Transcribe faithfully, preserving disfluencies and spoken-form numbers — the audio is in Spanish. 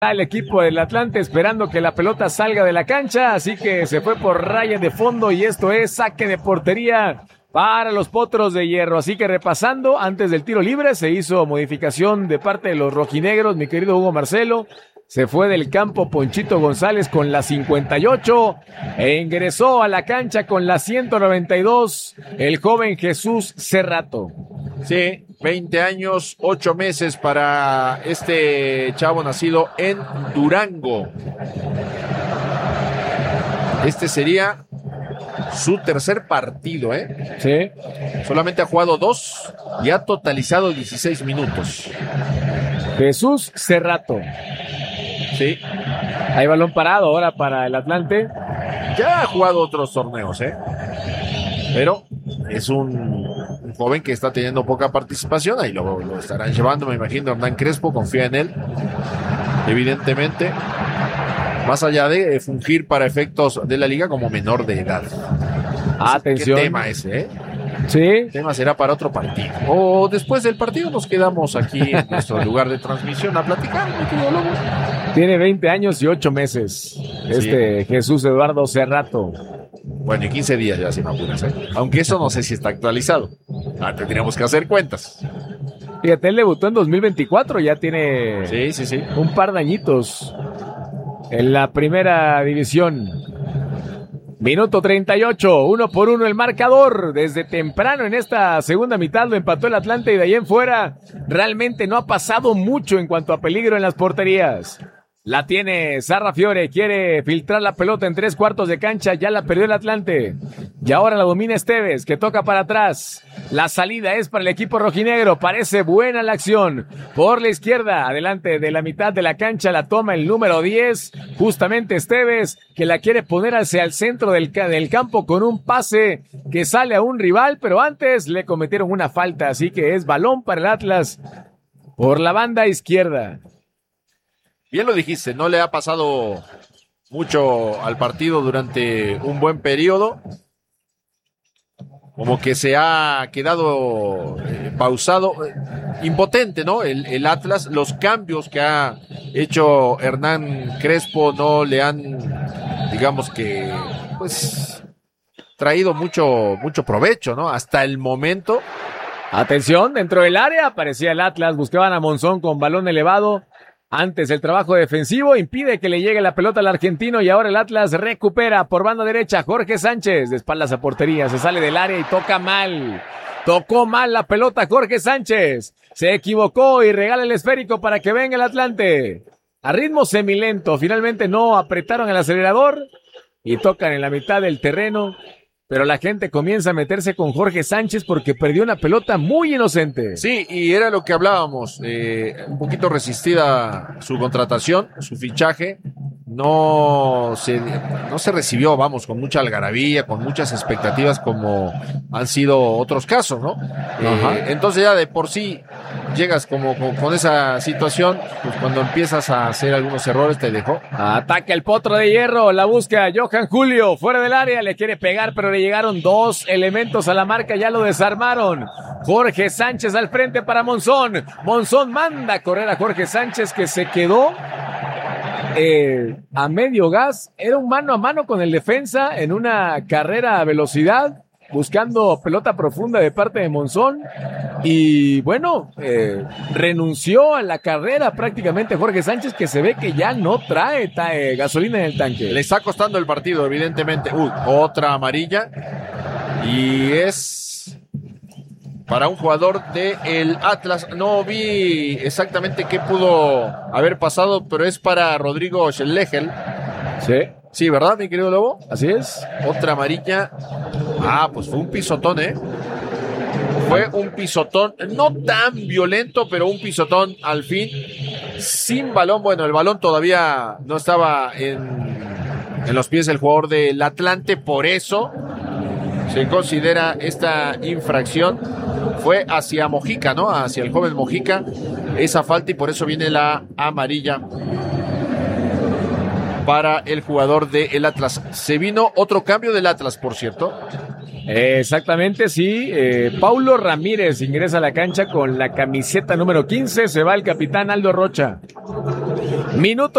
el equipo del Atlante esperando que la pelota salga de la cancha, así que se fue por raya de fondo y esto es saque de portería para los Potros de Hierro. Así que repasando, antes del tiro libre se hizo modificación de parte de los rojinegros, mi querido Hugo Marcelo. Se fue del campo Ponchito González con la cincuenta y ocho e ingresó a la cancha con la ciento noventa y dos el joven Jesús Cerrato. Sí, veinte años, ocho meses para este chavo nacido en Durango. Este sería su tercer partido, ¿eh? Sí. Solamente ha jugado dos y ha totalizado dieciséis minutos. Jesús Cerrato. Sí. Hay balón parado ahora para el Atlante. Ya ha jugado otros torneos, ¿eh? Pero es un, un joven que está teniendo poca participación. Ahí lo, lo estarán llevando, me imagino. Hernán Crespo confía en él, evidentemente. Más allá de fungir para efectos de la liga como menor de edad. Atención. ¿Qué tema ese, eh? Sí. El tema será para otro partido. O después del partido nos quedamos aquí en nuestro lugar de transmisión a platicar, mi querido Lobo. Tiene veinte años y ocho meses. Este sí. Jesús Eduardo Cerrato. Bueno, y quince días ya sin apuras, ¿eh? Aunque eso no sé si está actualizado. Ah, tendríamos que hacer cuentas. Fíjate, él debutó en dos mil veinticuatro, ya tiene sí, sí, sí. un par de añitos en la primera división. Minuto treinta y ocho, uno por uno el marcador. Desde temprano en esta segunda mitad lo empató el Atlante y de ahí en fuera realmente no ha pasado mucho en cuanto a peligro en las porterías. La tiene Sarra Fiore, quiere filtrar la pelota en tres cuartos de cancha, ya la perdió el Atlante. Y ahora la domina Esteves, que toca para atrás. La salida es para el equipo rojinegro, parece buena la acción. Por la izquierda, adelante de la mitad de la cancha, la toma el número diez, justamente Esteves, que la quiere poner hacia el centro del, del campo con un pase que sale a un rival, pero antes le cometieron una falta, así que es balón para el Atlas por la banda izquierda. Bien lo dijiste, no le ha pasado mucho al partido durante un buen periodo. Como que se ha quedado eh, pausado, eh, impotente, ¿no? El, el Atlas, los cambios que ha hecho Hernán Crespo no le han, digamos que, pues, traído mucho, mucho provecho, ¿no? Hasta el momento. Atención, dentro del área aparecía el Atlas, buscaban a Monzón con balón elevado. Antes el trabajo defensivo impide que le llegue la pelota al argentino y ahora el Atlas recupera por banda derecha. Jorge Sánchez de espaldas a portería, se sale del área y toca mal. Tocó mal la pelota Jorge Sánchez. Se equivocó y regala el esférico para que venga el Atlante. A ritmo semilento, finalmente no apretaron el acelerador y tocan en la mitad del terreno. Pero la gente comienza a meterse con Jorge Sánchez porque perdió una pelota muy inocente. Sí, y era lo que hablábamos. Eh, un poquito resistida su contratación, su fichaje. No se, no se recibió, vamos, con mucha algarabía, con muchas expectativas como han sido otros casos, ¿no? Eh, entonces ya de por sí llegas como, como con esa situación, pues cuando empiezas a hacer algunos errores te dejó. Ataca el Potro de Hierro, la busca Johan Julio, fuera del área, le quiere pegar, pero le llegaron dos elementos a la marca, ya lo desarmaron. Jorge Sánchez al frente para Monzón. Monzón manda a correr a Jorge Sánchez que se quedó Eh, a medio gas, era un mano a mano con el defensa en una carrera a velocidad, buscando pelota profunda de parte de Monzón y bueno, eh, renunció a la carrera prácticamente Jorge Sánchez, que se ve que ya no trae, trae gasolina en el tanque. Le está costando el partido, evidentemente. Uy, otra amarilla y es para un jugador de el Atlas. No vi exactamente qué pudo haber pasado, pero es para Rodrigo Schlegel. Sí. Sí, ¿verdad, mi querido Lobo? Así es. Otra amarilla. Ah, pues fue un pisotón, ¿eh? Fue un pisotón, no tan violento, pero un pisotón al fin. Sin balón, bueno, el balón todavía no estaba en, en los pies del jugador del Atlante, por eso se considera esta infracción. Fue hacia Mojica, ¿no? Hacia el joven Mojica, esa falta, y por eso viene la amarilla para el jugador del Atlas. Se vino otro cambio del Atlas, por cierto. Exactamente, sí. Eh, Paulo Ramírez ingresa a la cancha con la camiseta número quince. Se va el capitán Aldo Rocha. Minuto